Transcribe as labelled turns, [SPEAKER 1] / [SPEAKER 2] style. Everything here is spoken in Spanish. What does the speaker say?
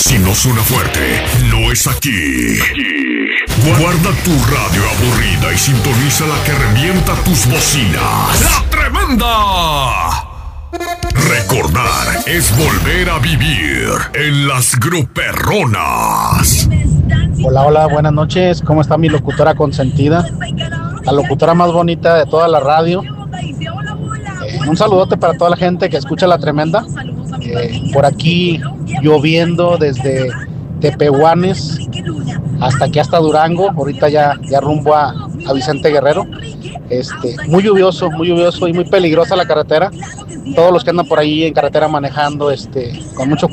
[SPEAKER 1] Si no suena fuerte, no es aquí. Guarda tu radio aburrida y sintoniza la que revienta tus bocinas. ¡La Tremenda! Recordar es volver a vivir en las gruperronas.
[SPEAKER 2] Hola, hola, buenas noches. ¿Cómo está mi locutora consentida? La locutora más bonita de toda la radio. Un saludote para toda la gente que escucha La Tremenda. Por aquí lloviendo desde Tepehuanes hasta aquí hasta Durango. Ahorita ya rumbo a Vicente Guerrero. Muy lluvioso y muy peligrosa la carretera. Todos los que andan por ahí en carretera manejando, con mucho